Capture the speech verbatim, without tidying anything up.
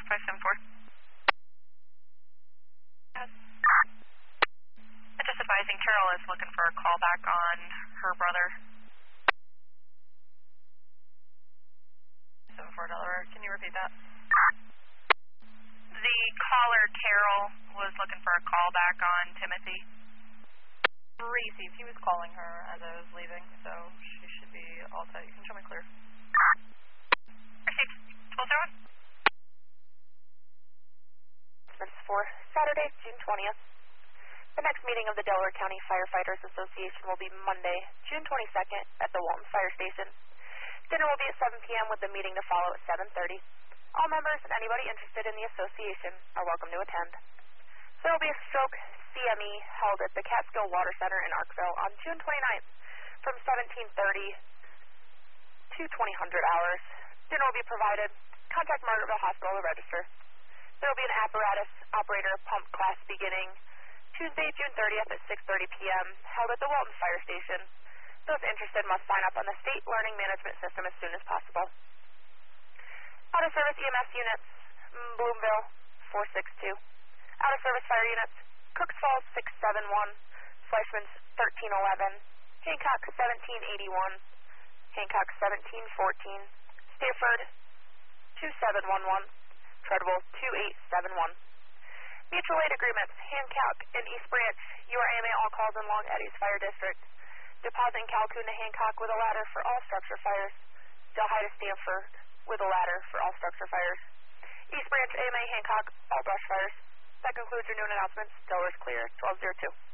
five seven four. Yes. Just advising Carol is looking for a call back on her brother. seven four Delaware, can you repeat that? The caller, Carol, was looking for a call back on Timothy. Received. He was calling her as I was leaving, so she should be all set. You can show me clear. Received. twelve oh one. For Saturday, June twentieth. The next meeting of the Delaware County Firefighters Association will be Monday, June twenty-second at the Walton Fire Station. Dinner will be at seven p m with the meeting to follow at seven thirty. All members and anybody interested in the association are welcome to attend. There will be a stroke C M E held at the Catskill Water Center in Arkville on June twenty-ninth from seventeen thirty to twenty hundred hours. Dinner will be provided. Contact Margaretville Hospital to register. There will be an apparatus operator pump class beginning Tuesday, June thirtieth at six thirty p m held at the Walton Fire Station. Those interested must sign up on the State Learning Management System as soon as possible. Out-of-service E M S units, Bloomville four six two. Out-of-service fire units, Cooks Falls six seven one, Fleischman's thirteen eleven, Hancock seventeen eighty-one, Hancock seventeen fourteen, Stafford two seven one one, Treadwell two eight seven one. Mutual aid agreements, Hancock and East Branch, U R A M A all calls in Long Eddy's Fire District. Deposit in Calhoun to Hancock with a ladder for all structure fires. Delhi to Stanford with a ladder for all structure fires. East Branch A M A Hancock, all brush fires. That concludes your noon announcements. Delaware's clear, twelve oh two.